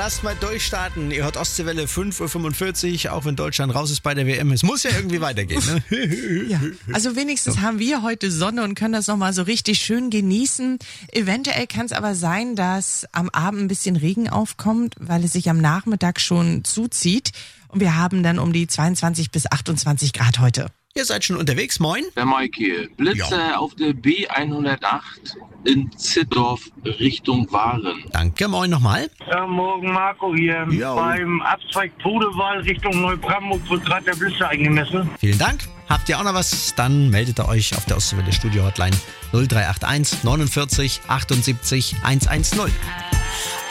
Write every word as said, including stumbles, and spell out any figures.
Erstmal durchstarten. Ihr hört Ostseewelle fünf Uhr fünfundvierzig, auch wenn Deutschland raus ist bei der W M. Es muss ja irgendwie weitergehen, ne? Ja, also wenigstens so. Haben wir heute Sonne und können das nochmal so richtig schön genießen. Eventuell kann es aber sein, dass am Abend ein bisschen Regen aufkommt, weil es sich am Nachmittag schon zuzieht. Und wir haben dann um die zweiundzwanzig bis achtundzwanzig Grad heute. Ihr seid schon unterwegs, moin. Der Mike hier. Blitze ja. auf der B hundertacht in Zittdorf Richtung Waren. Danke, moin nochmal. Ja, morgen Marco hier. Jo. Beim Abzweig Pudewahl Richtung Neubrandenburg wird gerade der Blitzer eingemessen. Vielen Dank. Habt ihr auch noch was? Dann meldet ihr euch auf der Ostseewelle Studio Hotline null drei acht eins neunundvierzig achtundsiebzig hundertzehn.